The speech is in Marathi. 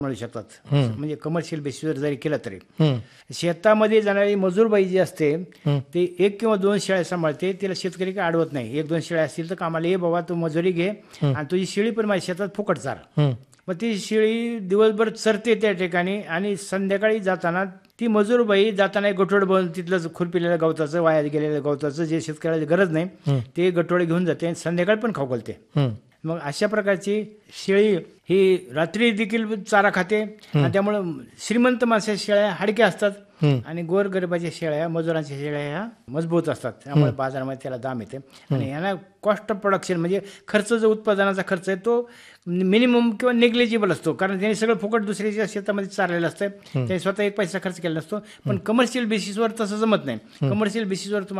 मिळू शकतात. म्हणजे कमर्शियल बेसिसवर जरी केलं तरी शेतामध्ये जाणारी मजूरबाई जी असते ती 1 किंवा 2 शेळ्या सांभाळते. तिला शेतकरी काय अडवत नाही. 1-2 शेळ्या असतील तर कामाला ये बाबा, तू मजुरी घे आणि तुझी शेळी पण माझ्या शेतात फुकट चार. मग ती शेळी दिवसभर चरते त्या ठिकाणी आणि संध्याकाळी जाताना ती मजूरबाई जाताना एक गठोड बनवून तिथलं खुरपिलेलं गवताचं, वाया गेलेलं गवताचं जे शेतकऱ्याला गरज नाही ते गठोडे घेऊन जाते आणि संध्याकाळी पण खाऊ घालते. मग अशा प्रकारची शेळी ही रात्री देखील चारा खाते आणि त्यामुळं श्रीमंत माणसाच्या शेळ्या हाडक्या असतात आणि गोरगरिबाच्या शेळ्या, मजुरांच्या शेळ्या ह्या मजबूत असतात. त्यामुळे बाजारामध्ये त्याला दाम येते. आणि ह्याला कॉस्ट ऑफ प्रोडक्शन म्हणजे खर्च जो उत्पादनाचा खर्च आहे तो मिनिमम किंवा नेग्लिजिबल असतो. कारण त्यांनी सगळं फुकट दुसऱ्याच्या शेतामध्ये चाललेलं असतं. त्यांनी स्वतः 1 पैसा खर्च केला नसतो. पण कमर्शियल बेसिसवर तसं जमत नाही. कमर्शियल बेसिसवर